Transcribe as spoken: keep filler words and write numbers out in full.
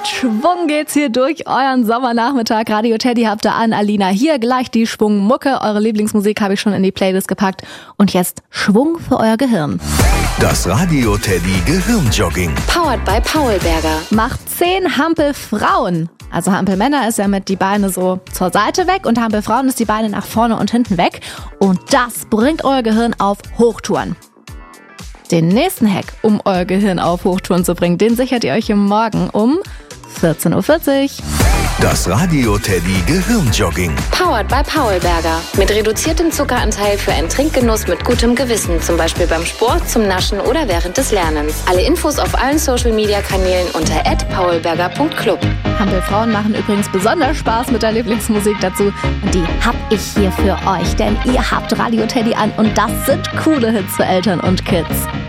Schwung geht's hier durch euren Sommernachmittag. Radio Teddy habt ihr an. Alina hier, gleich die Schwungmucke. Eure Lieblingsmusik habe ich schon in die Playlist gepackt. Und jetzt Schwung für euer Gehirn. Das Radio Teddy Gehirnjogging. Powered by Paulberger. Macht zehn Hampelfrauen. Also Hampelmänner ist ja mit die Beine so zur Seite weg und Hampelfrauen ist die Beine nach vorne und hinten weg. Und das bringt euer Gehirn auf Hochtouren. Den nächsten Hack, um euer Gehirn auf Hochtouren zu bringen, den sichert ihr euch morgen um vierzehn Uhr vierzig. Das Radio Teddy Gehirnjogging. Powered by Paulberger. Mit reduziertem Zuckeranteil für einen Trinkgenuss mit gutem Gewissen. Zum Beispiel beim Sport, zum Naschen oder während des Lernens. Alle Infos auf allen Social-Media-Kanälen unter at paulberger punkt club. Hampelfrauen machen übrigens besonders Spaß mit der Lieblingsmusik dazu. Und die hab ich hier für euch, denn ihr habt Radio Teddy an und das sind coole Hits für Eltern und Kids.